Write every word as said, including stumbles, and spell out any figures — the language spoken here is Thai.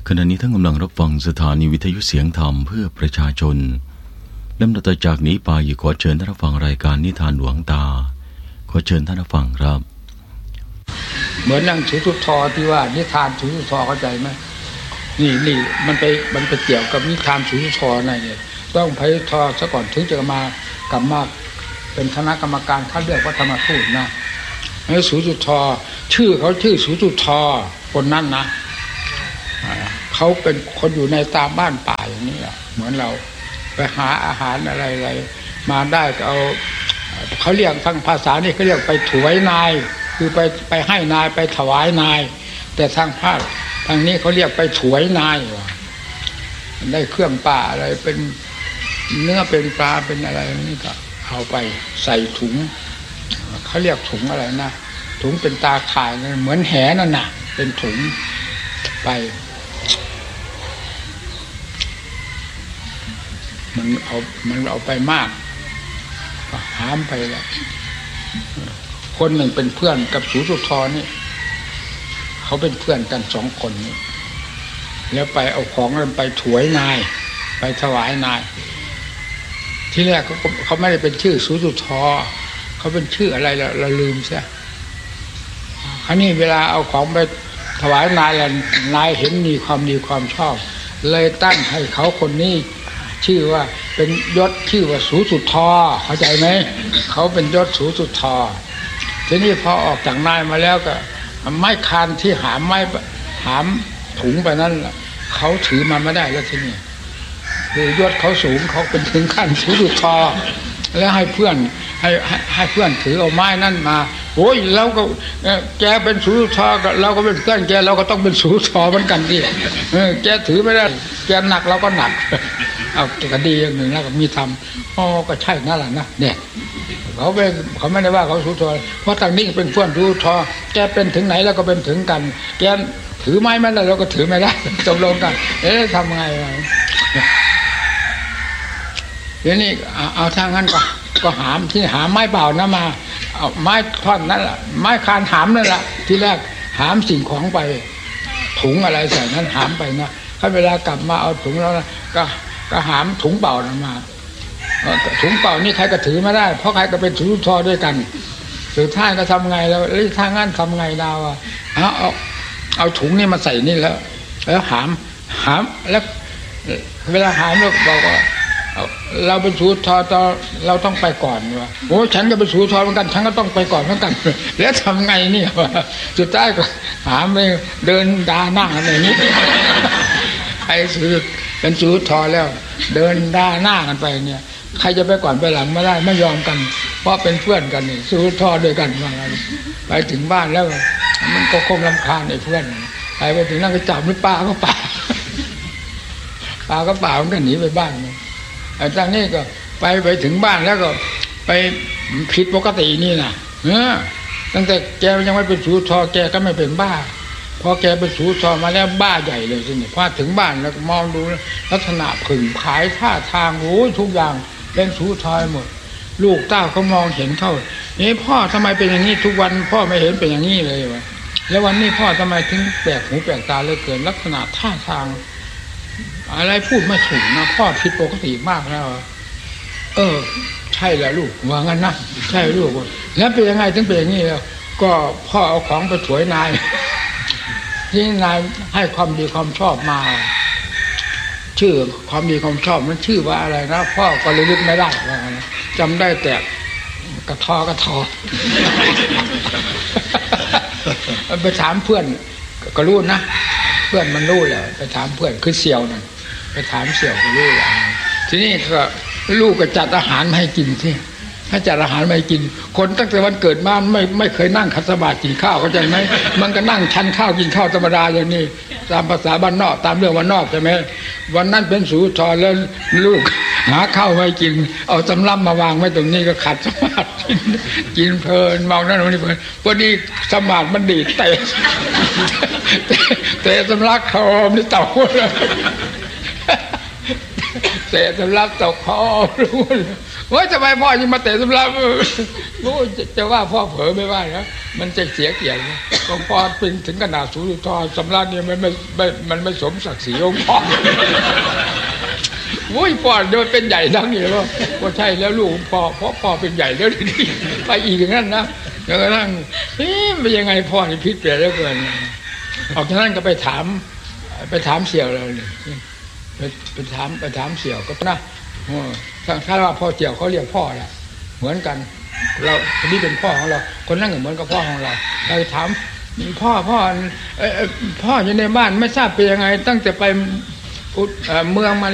ขณะนี้ท่านกำลังรับฟังสถานีวิทยุเสียงธรรมเพื่อประชาชนลำดับต่อจากนี้ไปขอเชิญท่านรับฟังรายการนิทานหลวงตาขอเชิญท่านรับฟังครับเหมือนนั่งถือทุกทอที่ว่านิทานถือทุกทอเข้าใจไหมนี่นี่มันไปมันไปเกี่ยวกับนิทานถือทุกทอนั่นเองต้องไปทอซะก่อนถึงจะมากลับมาเป็นคณะกรรมการคัดเลือกพระธรรมทูตนะไอ้สุจุทอชื่อเขาชื่อสุจุทอคนนั้นนะเขาเป็นคนอยู่ในตามบ้านป่าอย่างนี้แหละเหมือนเราไปหาอาหารอะไรๆมาได้ก็เอาเขาเรียกทางภาษานี่เขาเรียกไปถวายนายคือไปไปให้นายไปถวายนายแต่ทางภาคทางนี้เขาเรียกไปถวายนายว่ะได้เครื่องป่าอะไรเป็นเนื้อเป็นปลาเป็นอะไรนี่ก็เอาไปใส่ถุงเขาเรียกถุงอะไรนะถุงเป็นตาข่ายนะเหมือนแหนั่นน่ะเป็นถุงไปมันเอามันเอาไปมากก็หามไปแล้วคนหนึ่งเป็นเพื่อนกับสุสุทรนี่เขาเป็นเพื่อนกันสองคนนี่แล้วไปเอาของนั้นไปถวายนายไปถวายนายที่แรกเขาเขาไม่ได้เป็นชื่อสุสุทรเขาเป็นชื่ออะไรเราเราลืมซะคราวนี้เวลาเอาของไปถวายนายแล้วนายเห็นมีความดีความชอบเลยตั้งให้เขาคนนี้ชื่อว่าเป็นยศชื่อว่าสูสุทธรเข้าใจไหมเขาเป็นยศสูสุทธรทีนี้พอออกจากนายมาแล้วก็ไม้คานที่หามไม้หามถุงไปนั้นเขาถือมาไม่ได้แล้วทีนี้คือยศเขาสูงเขาเป็นถึงขั้นสูสุทธรแล้วให้เพื่อนให้ให้เพื่อนถือเอาไม้นั่นมาโอ้ยเราก็แกเป็นสูสุทธรเราก็เป็นเพื่อนแกเราก็ต้องเป็นสูสุทธรเหมือนกันดิแกถือไม่ได้แกหนักเราก็หนักเอาคดีอย่างหนึ่งแล้วก็มีทำอ๋อก็ใช่นั่นแหละนะเนี่ยเขาเป็นเขาไม่ได้ว่าเขาสูทอเพราะทางนี้เป็นเพื่อนสูทอแกเป็นถึงไหนแล้วก็เป็นถึงกันแกถือไม้ไม่ได้เราก็ถือไม่ได้ตกลงกันเอ๊ะทำไงเดี๋ยวนี้เอาทางนั้นก็ก็หามที่หามไม้เปล่านะมาเอาไม้ท่อนนั่นแหละไม้คานหามนั่นแหละที่แรกหามสิ่งของไปถุงอะไรใส่นั้นหามไปนะถ้าเวลากลับมาเอาถุงแล้วก็ก็หามถุงเปล่านะมาถุงเปล่านี่ใครก็ถือไม่ได้เพราะใครก็เป็นสุทธรด้วยกันสุดท้ายก็ทำไงแล้วทางนั้นทำไงดาวอ่ะเอาเอาเอาถุงนี่มาใส่นี่แล้วแล้วหามหามแล้วเวลาหามเราบอกว่าเราเป็นสุทธรเราต้องไปก่อนวะโอ้ฉันก็เป็นสุทธรเหมือนกันฉันก็ต้องไปก่อนเหมือนกันแล้วทำไงเนี่ยวะสุดท้ายก็หามไปเดินดาหน้าอะไรอย่างนี้ไอ้สุดเป็นสูทอแล้วเดินด่าหน้ากันไปเนี่ยใครจะไปก่อนไปหลังไม่ได้ไม่ยอมกันเพราะเป็นเพื่อนกันนี่สูทอด้วยกันมาไปถึงบ้านแล้วมันก็คงรำคาญไอ้เพื่อนไปไปถึงนั่งก็จับนี่ป้าก็ป่าป้าก็ป่ามันก็หนีไปบ้านไอ้ทางนี้ก็ไปไปถึงบ้านแล้วก็ไปผิดปกตินี่นะเออตั้งแต่แกยังไม่เป็นสูทอแกก็ไม่เป็นบ้าพอแกเป็นสูทอมาแล้วบ้าใหญ่เลยสิเนี่ยพอถึงบ้านแล้วมองดูลักษณะผึ่งผายท่าทางโอ้ยทุกอย่างเป็นสูทอหมดลูกเต้าเขามองเห็นเข้าเอ๊ะพ่อทำไมเป็นอย่างนี้ทุกวันพ่อไม่เห็นเป็นอย่างนี้เลยวะแล้ววันนี้พ่อทำไมถึงแปลกหูแปลกตาเลยเกินลักษณะท่าทางอะไรพูดไม่ถูกนะพ่อผิดปกติมากแล้วเออใช่แล้วลูกว่างั้นนะใช่ลูกแล้วเป็นยังไงถึงเป็นอย่างนี้แล้วก็พ่อเอาของไปถวายนายที่นายให้ความดีความชอบมาชื่อความดีความชอบมันชื่อว่าอะไรนะพ่อก็เลยนึกไม่ได้ว่าจำได้แต่กระทอกระทอไปถามเพื่อนก็รู้นะเพื่อนมันรู้แหละไปถามเพื่อนคือเสี่ยวนั่นไปถามเสี่ยวก็รู้แหละทีนี้ก็ลูกก็จัดอาหารให้กินที่ถ้าจัดอาหารไม่กินคนตั้งแต่วันเกิดมาไม่ไม่เคยนั่งคัตบาตกินข้าวเข้าใจไหมมันก็นั่งชันข้าวกินข้าวธรรมดาอย่างนี้ตามภาษาบ้านนอกตามเรื่องบ้านนอกใช่ไหมวันนั้นเป็นสูทรแล้วลูกหาข้าวไม่กินเอาสำรับมาวางไว้ตรงนี้ก็ขัดสมาธิกินกินเพลินมองนั่นมองนี่เพลินพอดีสมาธิมันดีดเตะเตะสำลักคอนี่เต่าเตะสำลักตกคอรู้โอ้ยทำไมพ่อยังมาเตะสำรับโอ้ยจะว่าพ่อเผลอไม่ว่านะมันจะเสียเกียรติก็พ่อเป็นถึงขนาดสูงทอสำรับเนี่ยมันไม่มันไม่สมศักดิ์ศรีของพ่อโอ้ยพ่อเดินเป็นใหญ่ทั้งนี้แล้วก็ใช่แล้วลูกพ่อเพราะพ่อเป็นใหญ่แล้วนี่ไปอีกอย่างนั้นนะแล้วก็นั่งเอ๊ะเป็นยังไงพ่อนี่พิษเปลี่ยนแล้วเกินออกจากนั้นก็ไปถามไปถามเสี่ยวเราเลยไปไปถามไปถามเสี่ยวก็นะถ้าว่าพ่อเสี่ยวเขาเรียกพ่อแหละเหมือนกันเราคนนี้เป็นพ่อของเราคนนั้นก็เหมือนกับพ่อของเราเราถามพ่อพ่อเออพ่ออยู่ในบ้านไม่ทราบเป็นยังไงตั้งแต่ไปเมืองมา